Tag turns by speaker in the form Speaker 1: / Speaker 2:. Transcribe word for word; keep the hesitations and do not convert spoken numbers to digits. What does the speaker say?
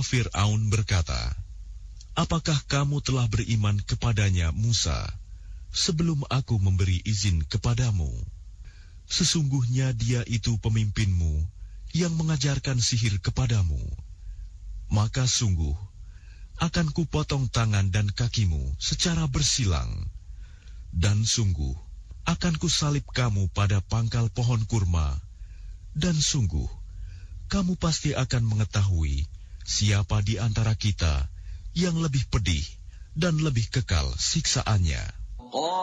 Speaker 1: Fir'aun berkata, "Apakah kamu telah beriman kepadanya, Musa, sebelum aku memberi izin kepadamu? Sesungguhnya dia itu pemimpinmu yang mengajarkan sihir kepadamu. Maka sungguh, akan kupotong tangan dan kakimu secara bersilang, dan sungguh, akan kusalib kamu pada pangkal pohon kurma, dan sungguh, kamu pasti akan mengetahui siapa di antara kita yang lebih pedih dan lebih kekal siksaannya."